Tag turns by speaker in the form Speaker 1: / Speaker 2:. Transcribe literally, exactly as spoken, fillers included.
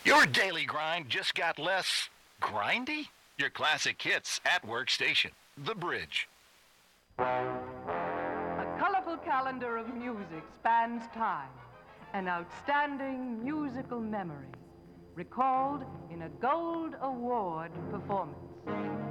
Speaker 1: Your daily grind just got less grindy? Your classic hits at workstation. The Bridge.
Speaker 2: A colorful calendar of music spans time, an outstanding musical memory, recalled in a Gold Award performance.